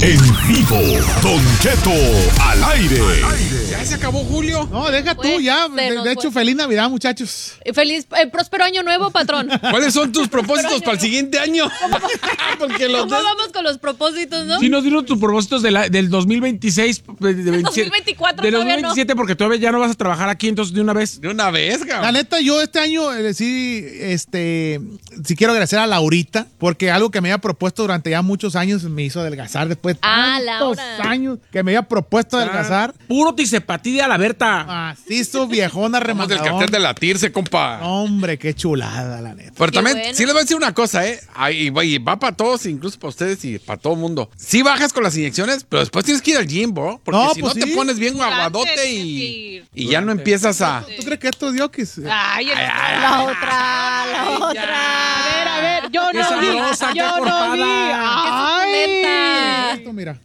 En vivo, Don Cheto al aire. ¿Ya se acabó julio? No, deja tú ya. De hecho, feliz Navidad, muchachos. Feliz, próspero año nuevo, patrón. ¿Cuáles son tus propósitos para el siguiente año? Porque ¿Cómo vamos con los propósitos, no? Sí, nos dieron tus propósitos del 2026. Del 2024 del todavía 2027, porque todavía ya no vas a trabajar aquí, entonces de una vez. ¿De una vez, cabrón? La neta, yo este año sí quiero agradecer a Laurita, porque algo que me había propuesto durante ya muchos años me hizo adelgazar después de tantos años que me había propuesto adelgazar. Puro tisepatí a la Berta. Macizo, viejona, Vamos del rematadón. cartel de latirse, compa. Hombre, qué chulada, la neta. Pero también, bueno. sí les voy a decir una cosa, y va para todos, incluso para ustedes y para todo el mundo. Sí bajas con las inyecciones, pero después tienes que ir al gym, bro. Porque No, si pues no te sí. pones bien aguadote y ya no empiezas a... ¿Tú crees que esto dio que Ay, La otra. a ver, yo Qué no sabrosa, vi. qué Yo no cortada. vi. Ay. esto, mira?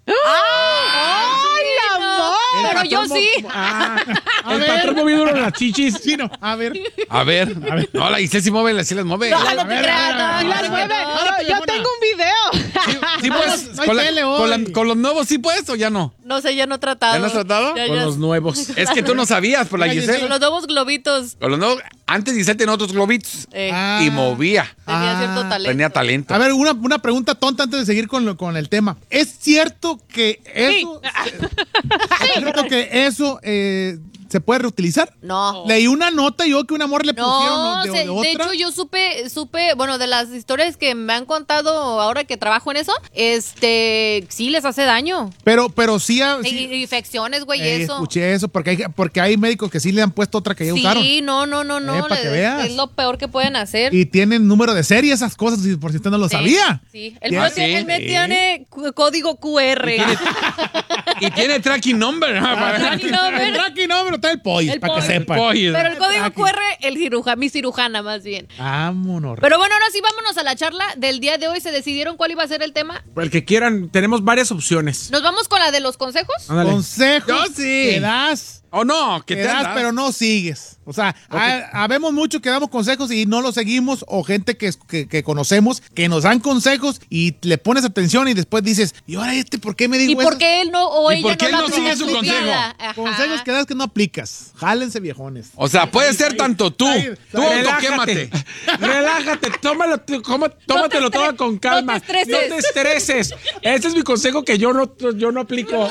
¡Ay, la amor! Pero yo sí. El patrón moviéndolo las chichis. Sí, no. A ver. A ver. No, la Giselle sí mueve, sí las mueve. No te creas, no, Las mueve. Yo tengo un video. Sí, pues, no hay tele hoy. con los nuevos sí puedes o ya no. No sé, ya no he tratado. ¿Ya no has tratado? Ya, Con los nuevos. Es que tú no sabías, por la Ay, Giselle. Con los nuevos globitos. Con los nuevos, antes Giselle tenía otros globitos y movía. Tenía cierto talento. Tenía talento. A ver, una pregunta tonta antes de seguir con el tema. ¿Es cierto que eso... ¿Es cierto que eso se puede reutilizar? No. Leí una nota yo que un amor le pusieron No, de de otra. hecho yo supe, bueno, de las historias que me han contado ahora que trabajo en eso, sí les hace daño. Pero sí, Infecciones, güey, eso. escuché eso, porque hay médicos que sí le han puesto otra que ya usaron. Sí, no. para que veas. Es lo peor que pueden hacer. Y tienen número de serie esas cosas, por si usted no lo Sí, sabía. Sí. Sí. El mío tiene código QR. Y tiene tracking number. Tracking number. El tracking number está el pollo, El para que pollo. sepan. Pero el código QR, mi cirujana más bien. Vámonos. Pero bueno, ahora sí, vámonos a la charla del día de hoy. ¿Se decidieron cuál iba a ser el tema? El que quieran, tenemos varias opciones. ¿Nos vamos con la de los consejos? Ándale. Consejos Yo sí. que das. ¿O no? Que te das, das? pero no sigues. O sea, habemos muchos que damos consejos y no los seguimos, o gente que conocemos que nos dan consejos y le pones atención y después dices, ¿y ahora por qué me dijo ¿Y eso? por qué él no o ¿Y ella por qué no él no la sigue aplicó su en consejo? vida? Ajá. Consejos que das que no aplicas. Jálense, viejones. O sea, puede ser tanto tú. Tú Relájate. autoquémate. Relájate. Tómatelo todo con calma. no te estreses. No te estreses. Ese es mi consejo que yo no aplico.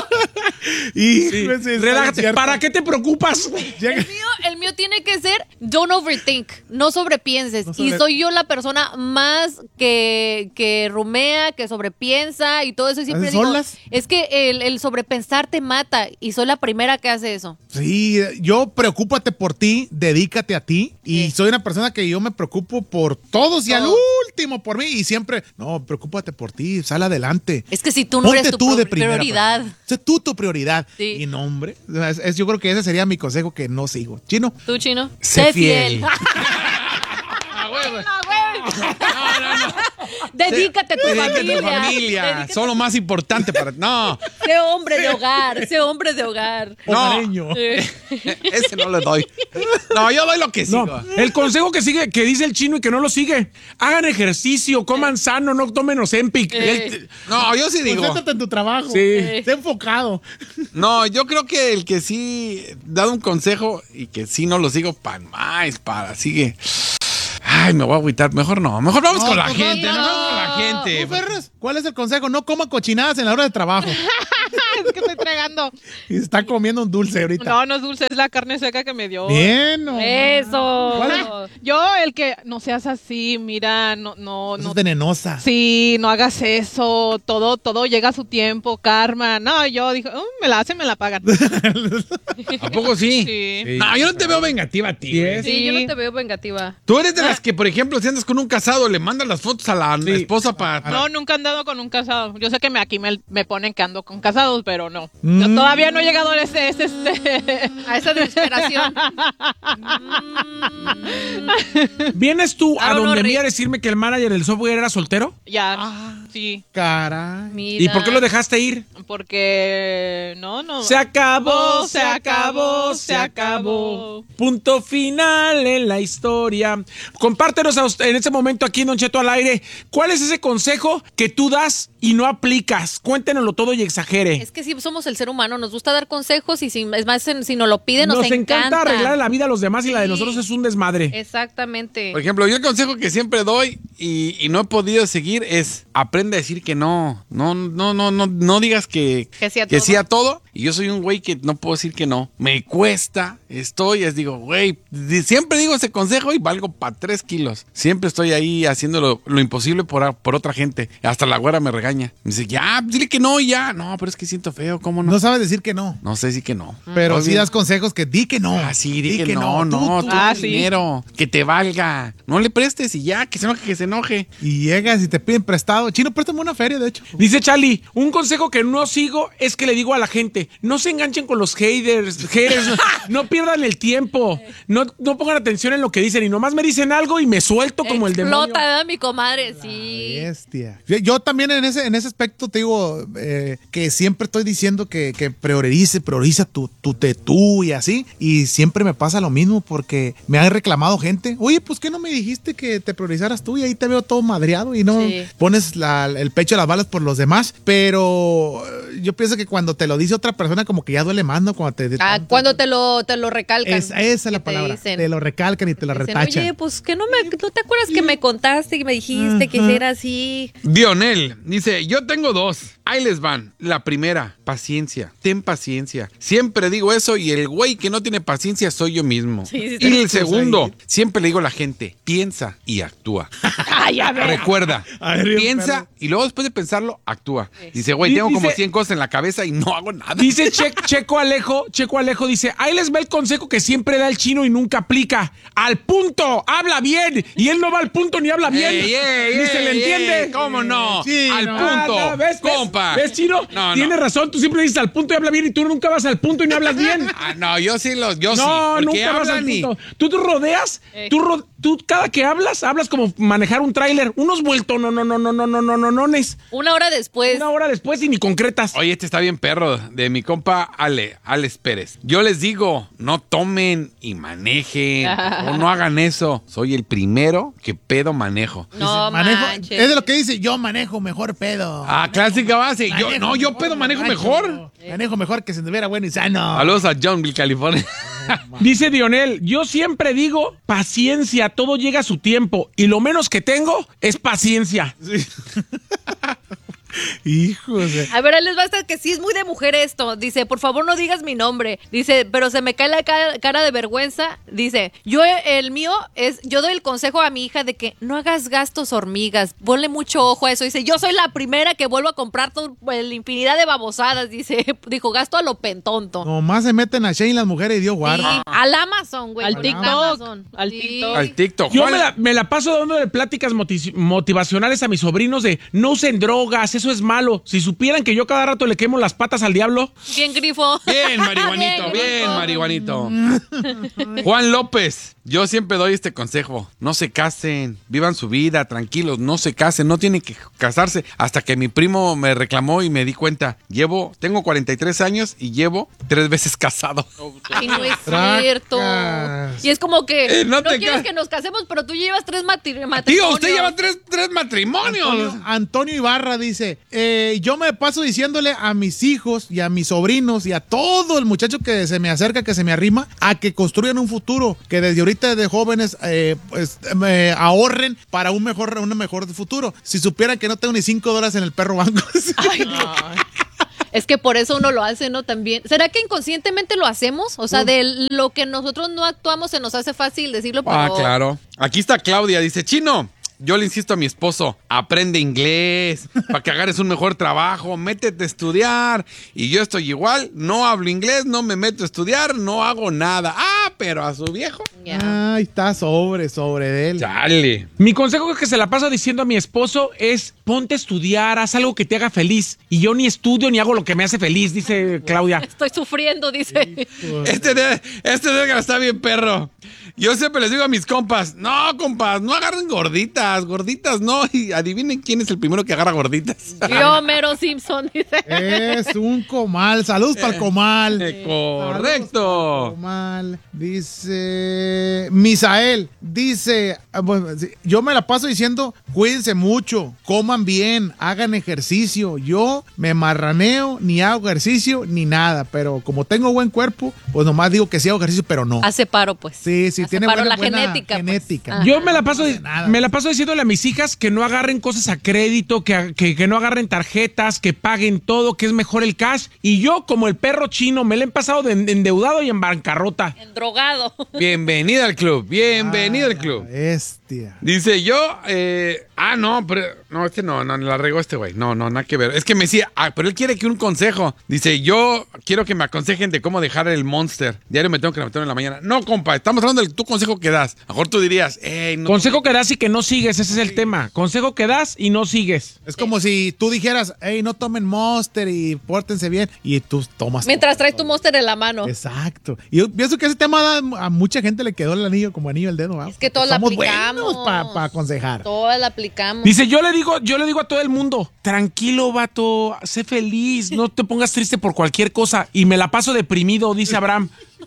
Y Sí. pues, es Relájate. cierto. ¿Para qué te preocupas? Llega- El mío tiene que ser don't overthink, no sobrepienses. No sobre- Y soy yo la persona más que rumea, que sobrepiensa y todo eso. Y siempre ¿Haces digo, olas? es que el sobrepensar te mata y soy la primera que hace eso. Sí, yo preocúpate por ti, dedícate a ti. Y Sí. soy una persona que yo me preocupo por todos y al Todos. último por mí. Y siempre, no, preocúpate por ti, sal adelante. Es que si tú no Ponte eres tu tú de primera prioridad. persona. Sé tú tu prioridad. Sí. Y no, hombre. Yo creo que ese sería mi consejo que no sigo. Chino. ¿Tú, Chino? Sé fiel. Ah, huevo. No. Dedícate a tu Dedícate familia. a tu familia. Dedícate- Son lo más importante para... No. Sé hombre de hogar, sé hombre de hogar. Hogareño. Ese no le doy. No, yo doy lo que sigo. No, el consejo que sigue, que dice el chino y que no lo sigue. Hagan ejercicio, coman sano, no tomen Ozempic. No, yo sí digo. Concéntrate en tu trabajo. Sí. Sé enfocado. No, yo creo que el que sí da un consejo y que sí no lo sigo para sigue. Ay, me voy a agüitar. Mejor no. Mejor vamos con la pues, gente. no. Mejor con la gente. ¿Tú, Ferras? ¿Cuál es el consejo? No coma cochinadas en la hora de trabajo. Es que estoy entregando. Y está comiendo un dulce ahorita. No es dulce, es la carne seca que me dio. Bien, no. Eso. ¿Cuál Yo, el que no seas así, mira, no. Eso es venenosa. Sí, no hagas eso. Todo llega a su tiempo, karma. No, yo dije, me la hacen, me la pagan. ¿A poco sí? Sí. No, yo no te veo vengativa a ti. Sí, güey. Sí, yo no te veo vengativa. Tú eres de las que, por ejemplo, si andas con un casado, le mandas las fotos a la esposa para... No, nunca he andado con un casado. Yo sé que aquí me ponen que ando con casados, pero no. Yo todavía no he llegado a A esa desesperación. ¿Vienes tú a Ah, no, donde Rick. mí a decirme que el manager del software era soltero? Ya. Sí, Caray. Mira. ¿Y por qué lo dejaste ir? porque no. Se acabó, se acabó, se acabó. Punto final en la historia. Compártenos en este momento aquí en Don Cheto al aire. ¿Cuál es ese consejo que tú das y no aplicas? Cuéntenoslo todo y exagere. Es que sí, somos el ser humano, nos gusta dar consejos y si nos lo piden, nos encanta arreglar la vida a los demás y la de nosotros es un desmadre. Exactamente. Por ejemplo, yo el consejo que siempre doy y no he podido seguir es aprende a decir que no. No digas que sí a todo. Y yo soy un güey que no puedo decir que no. Me cuesta, digo, güey, siempre digo ese consejo y valgo para 3 kilos. Siempre estoy ahí haciendo lo imposible por otra gente. Hasta la güera me regaña. Me dice, ya, dile que no y ya. No, pero es que siento feo, ¿cómo no? No sabes decir que no. No sé decir que no. Pero Oye, sí das consejos que di que no. Ah, sí, di que no. Tú sí. dinero, que te valga. No le prestes y ya, que se enoje. Y llegas y te piden prestado. Chino, préstame una feria, de hecho. Dice Charlie, un consejo que no sigo es que le digo a la gente, no se enganchen con los haters, no pierdan el tiempo, no pongan atención en lo que dicen y nomás me dicen algo y me suelto como el demonio. Explota, ¿verdad, mi comadre? Sí. Bestia. Yo también en ese aspecto te digo que siempre estoy diciendo que prioriza tú y así. Y siempre me pasa lo mismo porque me han reclamado gente. Oye, pues ¿qué no me dijiste que te priorizaras tú? Y ahí te veo todo madreado y no pones el pecho a las balas por los demás. Pero yo pienso que cuando te lo dice otra persona como que ya duele más, ¿no? Cuando te lo recalcan. Esa es la palabra. Te lo recalcan y te lo retachan. Oye, pues que no te acuerdas que me contaste, que me dijiste que era así. Dionel dice, yo tengo 2. Ahí les van. La primera, paciencia. Ten paciencia. Siempre digo eso y el güey que no tiene paciencia soy yo mismo. Sí, y el segundo, siempre le digo a la gente, piensa y actúa. Recuerda, piensa y luego después de pensarlo, actúa. Dice, güey, tengo como 100 cosas en la cabeza y no hago nada. Dice Checo Alejo, dice, ahí les va el consejo que siempre da el Chino y nunca aplica. Al punto, habla bien. Y él no va al punto ni habla bien. Ni se le entiende. ¿Cómo no? Sí, al punto. ¿Ves, compa. ¿Ves, Chino? Tienes razón, tú siempre dices al punto y habla bien y tú nunca vas al punto y no hablas bien. No, yo sí. No, Porque nunca vas al hablan punto. Tú te rodeas, tú cada que hablas como manejar un tráiler. Unos vueltos, no. Una hora después. Y ni concretas. Oye, este está bien perro, de mi compa Alex Pérez. Yo les digo, no tomen y manejen, o no hagan eso. Soy el primero que pedo manejo. No manches. Es de lo que dice, yo manejo mejor pedo. Clásica base. Yo pedo manejo mejor. Manejo mejor que se tuviera bueno y sano. Saludos a Johnville, California. Dice Dionel, yo siempre digo, paciencia, todo llega a su tiempo. Y lo menos que tengo es paciencia. Hijos. A ver, ahí les va que sí es muy de mujer esto. Dice, por favor no digas mi nombre. Dice, pero se me cae la cara de vergüenza. Dice, yo doy el consejo a mi hija de que no hagas gastos hormigas. Ponle mucho ojo a eso. Dice, yo soy la primera que vuelvo a comprar la infinidad de babosadas. Dijo, gasto a lo pentonto. Nomás se meten a Shane las mujeres y Dios guarda. Sí, al Amazon, güey. Al TikTok. Al TikTok. Yo me la paso dando de pláticas motivacionales a mis sobrinos de no usen drogas, eso es malo. Si supieran que yo cada rato le quemo las patas al diablo. Bien grifo. Bien, marihuanito. Juan López, yo siempre doy este consejo. No se casen, vivan su vida, tranquilos, no se casen, no tienen que casarse. Hasta que mi primo me reclamó y me di cuenta. Tengo 43 años y llevo 3 veces casado. Ay, no es cierto. Y es como que no quieres que nos casemos, pero tú llevas 3 matrimonios. Tío, usted lleva 3 matrimonios. Antonio Ibarra dice, yo me paso diciéndole a mis hijos y a mis sobrinos y a todo el muchacho que se me acerca, que se me arrima, a que construyan un futuro, que desde ahorita de jóvenes ahorren para un mejor futuro. Si supieran que no tengo ni $5 en el perro banco. Ay, no. Es que por eso uno lo hace, ¿no? También. ¿Será que inconscientemente lo hacemos? O sea, de lo que nosotros no actuamos se nos hace fácil decirlo, pero... Claro. Aquí está Claudia, dice, Chino, yo le insisto a mi esposo, aprende inglés para que agarres un mejor trabajo, métete a estudiar. Y yo estoy igual, no hablo inglés, no me meto a estudiar, no hago nada. Pero a su viejo. Yeah. Ay, está sobre de él. Chale. Mi consejo que se la paso diciendo a mi esposo es, ponte a estudiar, haz algo que te haga feliz. Y yo ni estudio ni hago lo que me hace feliz, dice Claudia. Estoy sufriendo, dice. Este de está bien perro. Yo siempre les digo a mis compas, no agarren gorditas. las gorditas no. Y adivinen quién es el primero que agarra gorditas. Yo, Mero Simpson, dice. Es un comal. Saludos para el comal. Correcto. Comal. Dice Misael. Dice, bueno, yo me la paso diciendo, cuídense mucho, coman bien, hagan ejercicio. Yo me marraneo, ni hago ejercicio, ni nada. Pero como tengo buen cuerpo, pues nomás digo que sí hago ejercicio, pero no. Hace paro, pues. Sí, tiene paro buena genética. genética. Pues. Yo me la paso diciéndole a mis hijas que no agarren cosas a crédito, que no agarren tarjetas, que paguen todo, que es mejor el cash. Y yo, como el perro chino, me la he pasado endeudado y en bancarrota. Endrogado. Bienvenida al club. Bienvenida al club. Bestia. Dice yo, no, pero no, no, la regó este güey. No, nada que ver. Es que me decía, pero él quiere que un consejo. Dice, yo quiero que me aconsejen de cómo dejar el Monster. Diario me tengo que levantar en la mañana. No, compa, estamos hablando del tu consejo que das. A lo mejor tú dirías, no. Consejo que das y que no sigues, ese es el tema. Consejo que das y no sigues. Es como si tú dijeras, no tomen Monster y pórtense bien. Y tú tomas. Mientras traes tu Monster en la mano. Exacto. Y yo pienso que ese tema a mucha gente le quedó el anillo como anillo al dedo. ¿verdad? Es que todos la aplicamos. Para aconsejar. Todas la aplicamos. Dice, yo le digo a todo el mundo, tranquilo, vato, sé feliz, no te pongas triste por cualquier cosa. Y me la paso deprimido, dice Abraham.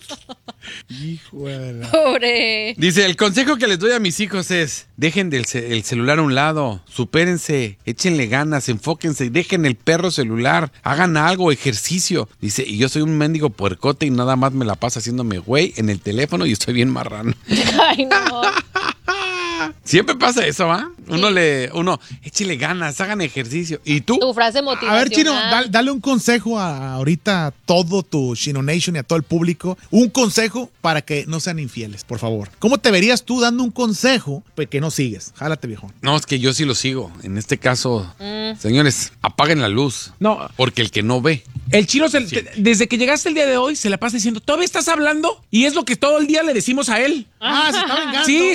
Hijo de la... Pobre. Dice, el consejo que les doy a mis hijos es, dejen el celular a un lado, supérense, échenle ganas, enfóquense, dejen el perro celular, hagan algo, ejercicio. Dice, y yo soy un mendigo puercote y nada más me la paso haciéndome güey en el teléfono y estoy bien marrano. Ay, no. Siempre pasa eso, ¿va? Uno, échele ganas, hagan ejercicio. ¿Y tú? Tu frase motivacional. A ver, Chino, dale un consejo ahorita a todo tu Chino Nation y a todo el público. Un consejo para que no sean infieles, por favor. ¿Cómo te verías tú dando un consejo que no sigues? Jálate, viejón. No, es que yo sí lo sigo. En este caso, señores, apaguen la luz. No. Porque el que no ve. El chino, desde que llegaste el día de hoy, se la pasa diciendo, ¿todavía estás hablando? Y es lo que todo el día le decimos a él. Se está vengando. Sí.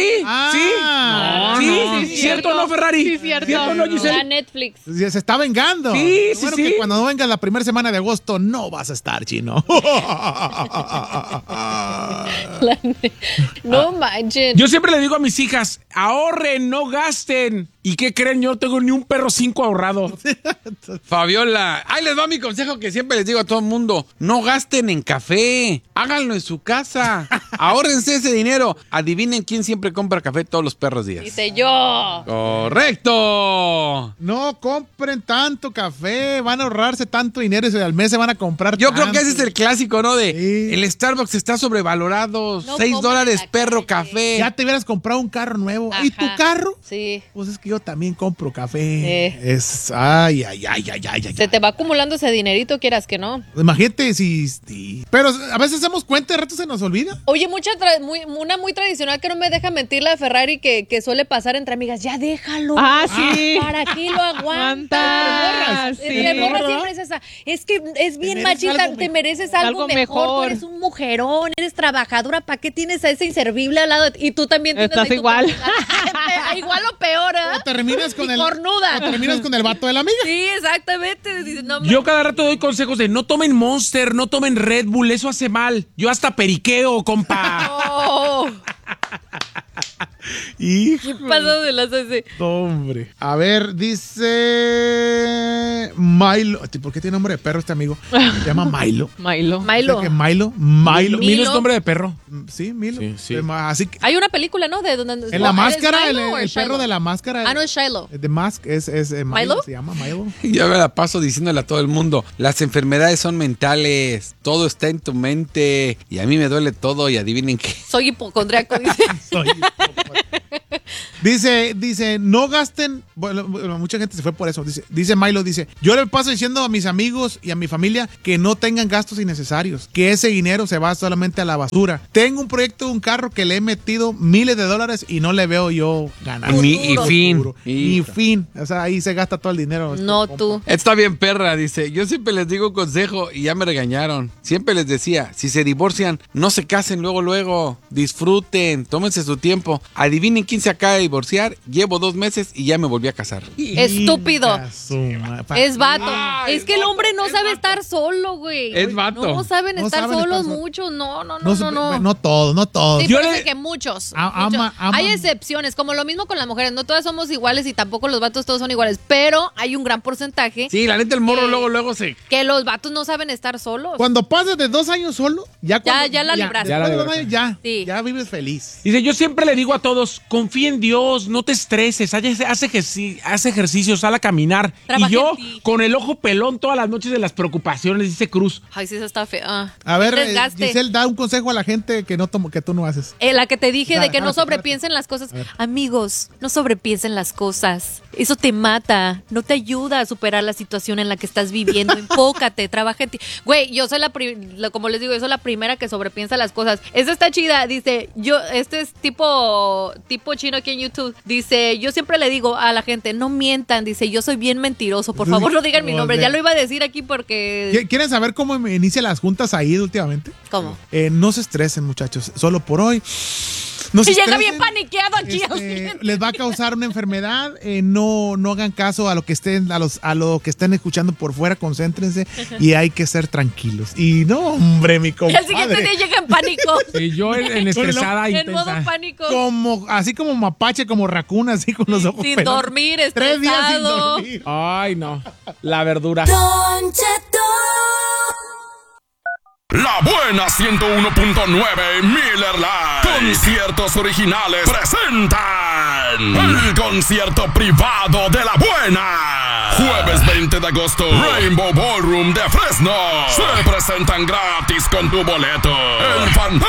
Sí, ¿Cierto o no, Ferrari? Sí, cierto. ¿Cierto o no, Giselle? La Netflix. Se está vengando. Sí. Que cuando no venga la primera semana de agosto, no vas a estar, Chino. No manchen. Yo siempre le digo a mis hijas, ahorren, no gasten. ¿Y qué creen? Yo no tengo ni un perro 5 ahorrado. Fabiola, ahí les va mi consejo que siempre les digo a todo el mundo. No gasten en café, háganlo en su casa. Ahórrense ese dinero. Adivinen quién siempre compra café todos los perros días. Dice yo. ¡Correcto! No compren tanto café, van a ahorrarse tanto dinero y al mes se van a comprar Yo tanto. creo que ese es el clásico, ¿no? De Sí. el Starbucks está sobrevalorado, No $6 coman en la perro calle. café. Ya te hubieras comprado un carro nuevo. ¿Y tu Ajá. carro? Sí. Pues es que yo también compro café. Es, ay. Se te va acumulando ese dinerito, quieras que no. Imagínate si... Pero a veces hacemos cuenta, de rato se nos olvida. Oye, una muy tradicional que no me deja mentir, la de Ferrari, que suele pasar entre amigas. Ya déjalo. Sí. ¿Para qué lo aguantas? Sí. Entre morras siempre es esa. Es que es bien mereces machista, algo te mereces algo mejor. Tú eres un mujerón, eres trabajadora. ¿Para qué tienes a ese inservible al lado? Y tú también tienes Estás ahí tu igual. igual o peor, ¿eh? O terminas con el... cornuda. O terminas con el vato de la amiga. Sí, exactamente. Dices, no, Yo cada rato doy consejos de no tomen Monster, no tomen Red Bull, eso hace mal. Yo hasta periqueo, compa. Oh, Hijo. ¿qué pasó de las ese? Hombre. A ver, dice Milo. ¿Por qué tiene nombre de perro este amigo? Se llama Milo. Milo. Milo. ¿Qué Milo? Milo es nombre de perro. Sí, Milo. Sí. Así que Hay una película, ¿no? De donde en la máscara, ¿es Milo o el es perro Shiloh? de la máscara. Ah, no, es Shiloh. The Mask es Milo. ¿Milo? Se llama Milo. Ya me la paso diciéndole a todo el mundo, las enfermedades son mentales, todo está en tu mente y a mí me duele todo y adivinen qué. Soy hipocondriaco, dice. Dice, no gasten. Bueno, mucha gente se fue por eso. Dice Milo, yo le paso diciendo a mis amigos y a mi familia que no tengan gastos innecesarios, que ese dinero se va solamente a la basura. Tengo un proyecto de un carro que le he metido miles de dólares y no le veo yo ganar. Y fin. Y fin. O sea, ahí se gasta todo el dinero. No tú. Está bien, perra, dice. Yo siempre les digo un consejo y ya me regañaron. Siempre les decía, si se divorcian, no se casen luego. Disfruten, tómense su tiempo. Adivinen quién se acaba de divorciar, llevo 2 meses y ya me volví a casar. Estúpido. Es vato. Ay, es que el hombre no sabe estar solo, güey. Es vato. No saben No estar saben solos estar muchos. No. No todos. Sí, Yo pero le- es que muchos. Ama- Hay excepciones, como lo mismo con las mujeres. No todas somos iguales y tampoco los vatos todos son iguales. Pero hay un gran porcentaje Sí, la neta, el morro luego se... que los vatos no saben estar solos. Cuando pasas de 2 años solo, ya la libraste. Después de 2 años, Sí. ya vives feliz. Dice, yo siempre le digo a todos, confía en Dios, no te estreses, haz ejercicio, sal a caminar. Trabaja y yo, en ti. con el ojo pelón todas las noches de las preocupaciones, dice Cruz. Ay, sí, eso está feo. A ver, Desgaste. Giselle, da un consejo a la gente que tú no haces. La que te dije de que no Espérate. sobrepiensen las cosas. Amigos, no sobrepiensen las cosas. Eso te mata. No te ayuda a superar la situación en la que estás viviendo. Enfócate, trabaja en ti. Güey, yo soy como les digo, yo soy la primera que sobrepiensa las cosas. Esta está chida. Dice, este es tipo chino aquí en YouTube. Dice, yo siempre le digo a la gente, no mientan. Dice, yo soy bien mentiroso. Por favor, no digan mi nombre. Ya lo iba a decir aquí porque... ¿Quieren saber cómo me inicia las juntas ahí últimamente? ¿Cómo? No se estresen, muchachos. Solo por hoy. No se Y llega estresen. bien paniqueado aquí. Les va a causar una enfermedad. No hagan caso a lo que estén que estén escuchando por fuera. Concéntrense y hay que ser tranquilos. Y no, hombre, mi Y compadre. al siguiente día llega en pánico. Y yo en estresada En modo intensa. pánico. Así como mapache, como racuna, así con los ojos Sin pelones. dormir, 3 días sin estresado. dormir. Ay, no. La verdura. Don Cheto. La buena 101.9 Miller Lite. Conciertos originales presentan el concierto privado de la buena. Jueves 20 de agosto, Rainbow Ballroom de Fresno. Se presentan gratis con tu boleto. El